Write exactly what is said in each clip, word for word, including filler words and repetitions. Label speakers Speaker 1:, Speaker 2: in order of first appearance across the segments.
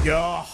Speaker 1: Oh,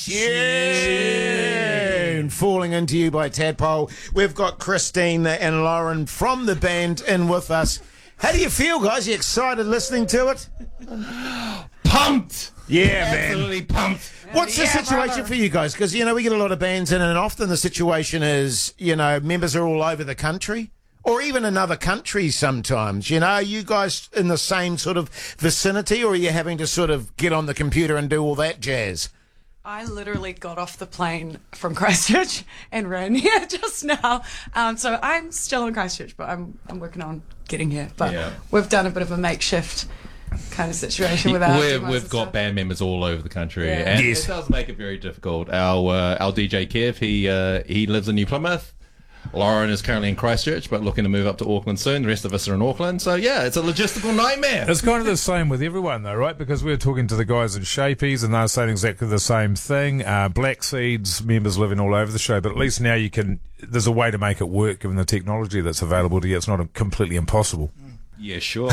Speaker 1: tune. Falling Into You by Tadpole. We've got Christine and Lauren from the band in with us. How do you feel, guys? Are you excited listening to it?
Speaker 2: Pumped!
Speaker 1: Yeah, man.
Speaker 2: Absolutely pumped.
Speaker 1: What's the
Speaker 3: Yeah,
Speaker 1: situation
Speaker 3: brother.
Speaker 1: for you guys? Because, you know, we get a lot of bands in, and often the situation is, you know, members are all over the country. Or even in other countries sometimes, you know. Are you guys in the same sort of vicinity, or are you having to sort of get on the computer and do all that jazz?
Speaker 3: I literally got off the plane from Christchurch and ran here just now. Um, so I'm still in Christchurch, but I'm I'm working on getting here. But
Speaker 2: Yeah.
Speaker 3: we've done a bit of a makeshift kind of situation with our
Speaker 2: We've,
Speaker 3: demos
Speaker 2: we've
Speaker 3: and
Speaker 2: got
Speaker 3: stuff.
Speaker 2: band members all over the country,
Speaker 3: Yeah.
Speaker 2: and
Speaker 1: Yes.
Speaker 2: it does make it very difficult. Our uh, our D J Kev, he uh, he lives in New Plymouth. Lauren is currently in Christchurch, but looking to move up to Auckland soon. The rest of us are in Auckland. So, yeah, it's a logistical nightmare.
Speaker 4: It's kind of the same with everyone, though, right? Because we were talking to the guys in Shapies, and they were saying exactly the same thing. Uh, Black Seeds members living all over the show, but at least now you can. There's a way to make it work, given the technology that's available to you. It's not completely impossible.
Speaker 2: Yeah, sure.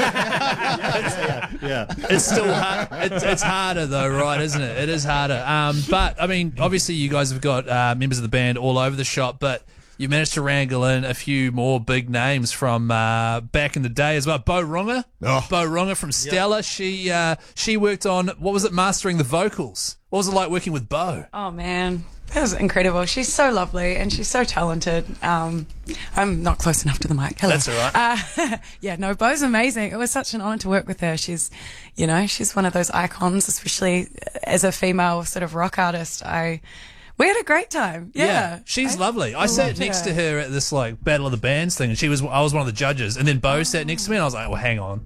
Speaker 5: Yeah, it's still hard. It's, it's harder though, right? Isn't it? It is harder. Um, but I mean, obviously, you guys have got uh, members of the band all over the shop, but you managed to wrangle in a few more big names from uh, back in the day as well. Bo Ronga,
Speaker 1: Oh.
Speaker 5: Bo Ronga from Stella. She uh, she worked on, what was it, mastering the vocals. What was it like working with Bo?
Speaker 3: Oh man, that was incredible. She's so lovely and she's so talented. Um, I'm not close enough to the mic. Hello.
Speaker 5: That's all right.
Speaker 3: Uh, yeah, no, Bo's amazing. It was such an honour to work with her. She's, you know, she's one of those icons, especially as a female sort of rock artist. I, we had a great time. Yeah,
Speaker 5: she's
Speaker 3: I-
Speaker 5: lovely. I,
Speaker 3: I
Speaker 5: sat
Speaker 3: loved
Speaker 5: next
Speaker 3: her.
Speaker 5: to her at this like Battle of the Bands thing, and she was I was one of the judges, and then Bo sat next to me, and I was like, well, hang on.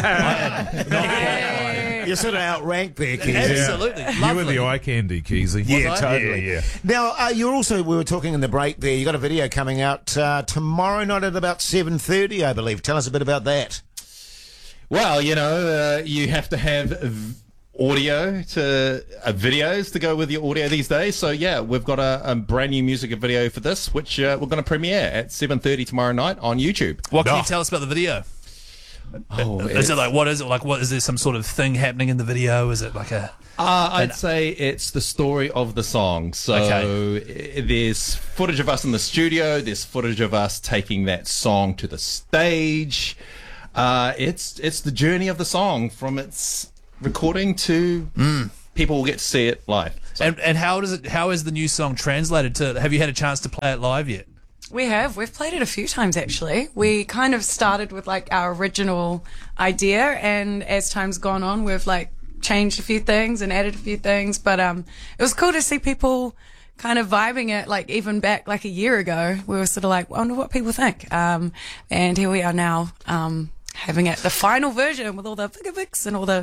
Speaker 1: You're sort of outranked there, Keith.
Speaker 5: Absolutely,
Speaker 4: You were
Speaker 5: lovely.
Speaker 4: the eye candy, Keezy.
Speaker 1: Yeah,
Speaker 5: I?
Speaker 1: totally.
Speaker 4: Yeah, yeah.
Speaker 1: Now, uh, you're also, we were talking in the break there, you got a video coming out uh, tomorrow night at about seven thirty, I believe. Tell us a bit about that.
Speaker 2: Well, you know, uh, you have to have v- audio to uh, videos to go with your audio these days. So, yeah, we've got a, a brand new music video for this, which uh, we're going to premiere at seven thirty tomorrow night on YouTube.
Speaker 5: What can
Speaker 1: Oh.
Speaker 5: you tell us about the video?
Speaker 2: Oh,
Speaker 5: Is it like, what is it like? What is there some sort of thing happening in the video? Is it like a
Speaker 2: Uh, I'd say it's the story of the song. So
Speaker 5: Okay.
Speaker 2: i- there's footage of us in the studio. There's footage of us taking that song to the stage. Uh, it's it's the journey of the song from its recording to people will get to see it live. So,
Speaker 5: and and how does it? How is the new song translated to? Have you had a chance to play it live yet?
Speaker 3: We have. We've played it a few times, actually. We kind of started with, like, our original idea, and as time's gone on, we've, like, changed a few things and added a few things. But um, it was cool to see people kind of vibing it, like, even back, like, a year ago. We were sort of like, I wonder what people think. Um, and here we are now, um, having it, the final version with all the figure and all the,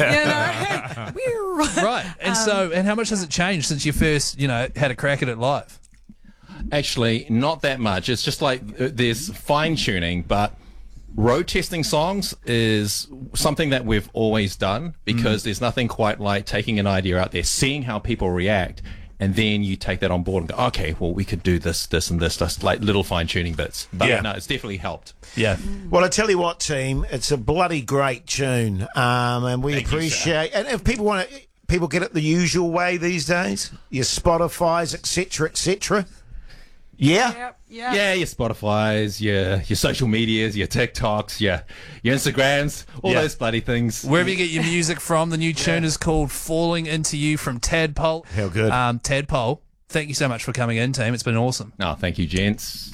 Speaker 3: you know, weird.
Speaker 5: Right. And so, and how much has it changed since you first, you know, had a crack at it live?
Speaker 2: actually, not that much. It's just like uh, there's fine tuning, but road testing songs is something that we've always done because there's nothing quite like taking an idea out there, seeing how people react, and then you take that on board and go, okay, well, we could do this, this, and this, just like little fine tuning bits. But
Speaker 1: Yeah.
Speaker 2: no, it's definitely helped.
Speaker 5: Yeah.
Speaker 1: Well, I tell you what, team, it's a bloody great tune, um, and we
Speaker 2: Thank you,
Speaker 1: appreciate. And if people want to, people get it the usual way these days, your Spotify's, et cetera, et cetera. Yeah.
Speaker 3: Yep, yeah.
Speaker 2: Yeah, your Spotify's, your your social medias, your TikToks, your your Instagrams, all
Speaker 5: Yeah.
Speaker 2: those bloody things.
Speaker 5: Wherever you get your music from, the new tune is called Falling Into You from Tadpole.
Speaker 1: How good.
Speaker 5: Um, Tadpole, thank you so much for coming in, team. It's been awesome.
Speaker 2: No, thank you, gents.
Speaker 6: The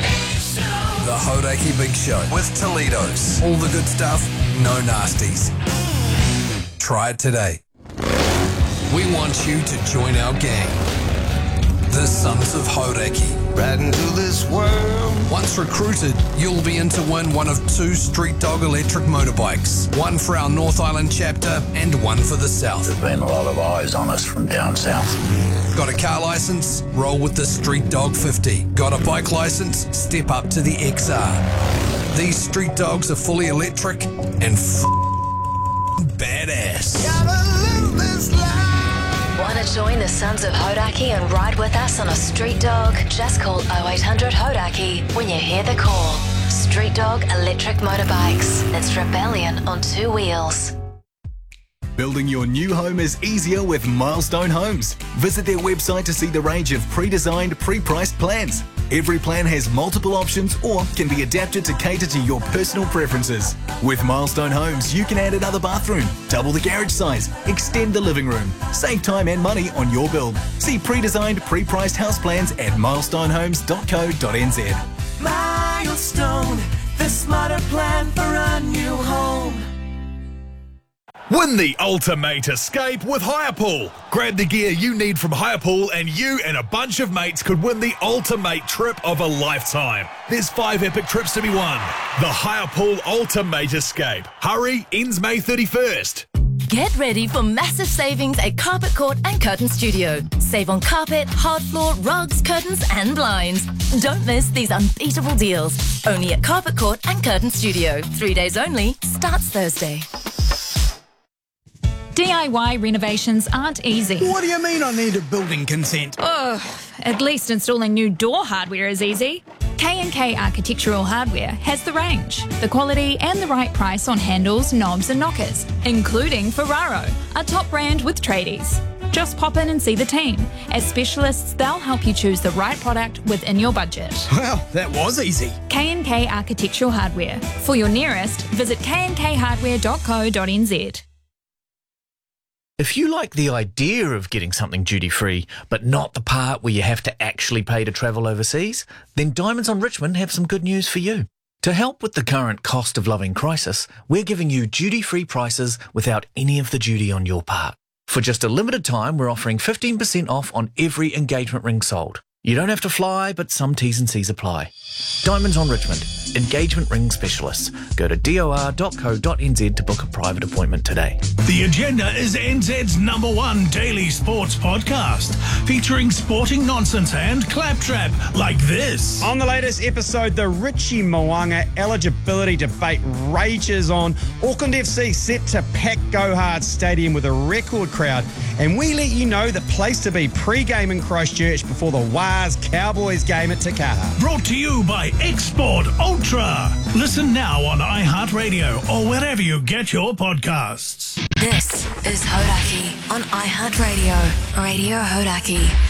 Speaker 6: Hodaki Big Show with Toledo's. All the good stuff, no nasties. Try it today. We want you to join our gang. The Sons of Hodaki.
Speaker 7: Right into this world.
Speaker 6: Once recruited, you'll be in to win one of two Street Dog electric motorbikes. One for our North Island chapter and one for the South.
Speaker 8: There's been a lot of eyes on us from down south.
Speaker 6: Got a car license? Roll with the Street Dog fifty. Got a bike license? Step up to the X R. These Street Dogs are fully electric and f- badass.
Speaker 9: Want to join the Sons of Hodaki and ride with us on a Street Dog? Just call oh eight hundred Hodaki when you hear the call. Street Dog electric motorbikes. It's rebellion on two wheels.
Speaker 10: Building your new home is easier with Milestone Homes. Visit their website to see the range of pre-designed, pre-priced plans. Every plan has multiple options or can be adapted to cater to your personal preferences. With Milestone Homes, you can add another bathroom, double the garage size, extend the living room, save time and money on your build. See pre-designed, pre-priced house plans at milestone homes dot co dot n z.
Speaker 11: Milestone, the smarter plan for a new home.
Speaker 12: Win the ultimate escape with Hirepool. Grab the gear you need from Hirepool and you and a bunch of mates could win the ultimate trip of a lifetime. There's five epic trips to be won. The Hirepool Ultimate Escape. Hurry, ends May thirty-first.
Speaker 13: Get ready for massive savings at Carpet Court and Curtain Studio. Save on carpet, hard floor, rugs, curtains and blinds. Don't miss these unbeatable deals. Only at Carpet Court and Curtain Studio. Three days only. Starts Thursday.
Speaker 14: D I Y renovations aren't easy.
Speaker 15: What do you mean I need a building consent?
Speaker 14: Oh, at least installing new door hardware is easy. K and K Architectural Hardware has the range, the quality and the right price on handles, knobs and knockers, including Ferraro, a top brand with tradies. Just pop in and see the team. As specialists, they'll help you choose the right product within your budget.
Speaker 15: Well, that was easy.
Speaker 14: K and K Architectural Hardware. For your nearest, visit k and k hardware dot co dot n z.
Speaker 16: If you like the idea of getting something duty-free, but not the part where you have to actually pay to travel overseas, then Diamonds on Richmond have some good news for you. To help with the current cost of living crisis, we're giving you duty-free prices without any of the duty on your part. For just a limited time, we're offering fifteen percent off on every engagement ring sold. You don't have to fly, but some T's and C's apply. Diamonds on Richmond, engagement ring specialists. Go to dor dot co dot n z to book a private appointment today.
Speaker 17: The Agenda is N Z's number one daily sports podcast, featuring sporting nonsense and claptrap like this.
Speaker 18: On the latest episode, the Richie Mo'unga eligibility debate rages on. Auckland F C set to pack Go Hard Stadium with a record crowd, and we let you know the place to be pre-game in Christchurch before the Waz Cowboys game at Te Kaha.
Speaker 17: Brought to you by Export Ultra. Listen now on iHeartRadio or wherever you get your podcasts.
Speaker 9: This is Hodaki on iHeartRadio. Radio Hodaki.